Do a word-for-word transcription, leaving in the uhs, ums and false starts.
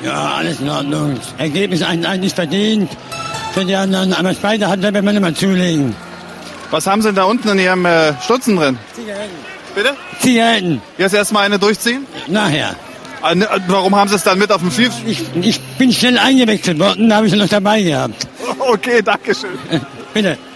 Ja, alles in Ordnung. Ergebnis eins eins nicht verdient für die anderen, aber Speide hat, da wird man immer zulegen. Was haben Sie denn da unten in Ihrem äh, Stutzen drin? Zigaretten. Bitte? Zigaretten. Jetzt erstmal eine durchziehen? Nachher. Ah, ne, warum haben Sie es dann mit auf dem Spiel? Ich, ich bin schnell eingewechselt worden, da habe ich es noch dabei gehabt. Okay, danke schön. Bitte.